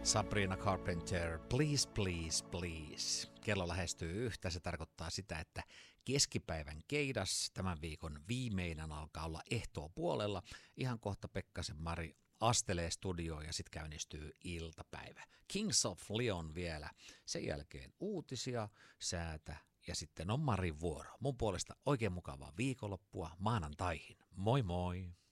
Sabrina Carpenter, please, please, please. Kello lähestyy yhtä, se tarkoittaa sitä, että keskipäivän keidas tämän viikon viimeinen alkaa olla ehtoopuolella. Ihan kohta Pekkasen Mari astelee studioon ja sitten käynnistyy iltapäivä. Kings of Leon vielä. Sen jälkeen uutisia, säätä ja sitten on Marin vuoro. Mun puolesta oikein mukavaa viikonloppua maanantaihin. Moi moi!